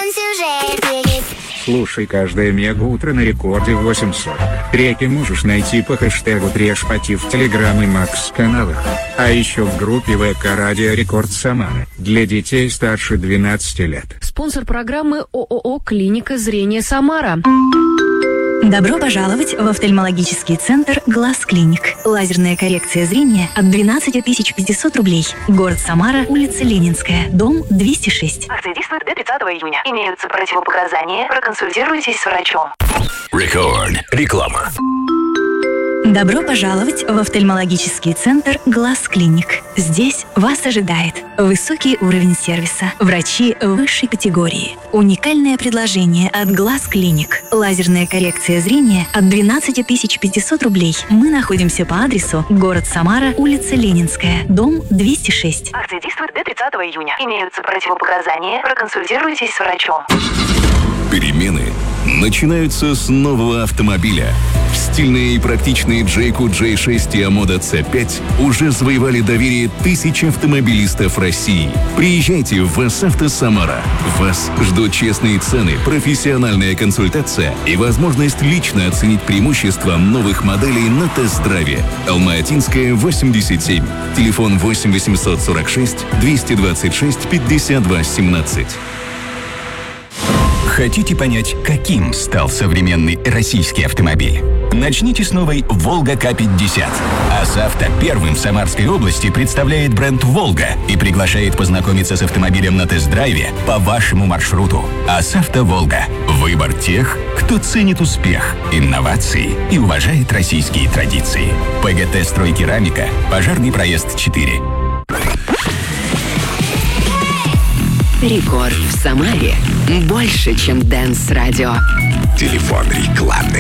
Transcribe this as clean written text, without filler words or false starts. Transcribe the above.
сюжет есть. Слушай каждое мега-утро на рекорде 800. Треки можешь найти по хэштегу Трешпати в Телеграм и Макс каналах. А еще в группе ВК Радио Рекорд Самара для детей старше 12 лет. Спонсор программы ООО «Клиника зрения Самара». Добро пожаловать в офтальмологический центр «Глаз Клиник». Лазерная коррекция зрения от 12 500 рублей. Город Самара, улица Ленинская, дом 206. Акция действует до 30 июня. Имеются противопоказания. Проконсультируйтесь с врачом. Рекорд. Реклама. Добро пожаловать в офтальмологический центр «Глаз Клиник». Здесь вас ожидает высокий уровень сервиса, врачи высшей категории, уникальное предложение от «Глаз Клиник». Лазерная коррекция зрения от 12 500 рублей. Мы находимся по адресу город Самара, улица Ленинская, дом 206. Акция действует до 30 июня. Имеются противопоказания. Проконсультируйтесь с врачом. Перемены начинаются с нового автомобиля. Стильные и практичные Jayco J6 и Amoda C5 уже завоевали доверие тысяч автомобилистов России. Приезжайте в ВАЗ-Авто Самара. Вас ждут честные цены, профессиональная консультация и возможность лично оценить преимущества новых моделей на тест-драйве. Алма-Атинская, 87. Телефон 8 846 226 52 17. Хотите понять, каким стал современный российский автомобиль? Начните с новой «Волга К-50». АсАвто первым в Самарской области представляет бренд «Волга» и приглашает познакомиться с автомобилем на тест-драйве по вашему маршруту. АсАвто «Волга». Выбор тех, кто ценит успех, инновации и уважает российские традиции. ПГТ «Стройкерамика», Пожарный проезд 4. Рекорд в Самаре. Больше, чем Дэнс Радио. Телефон рекламный.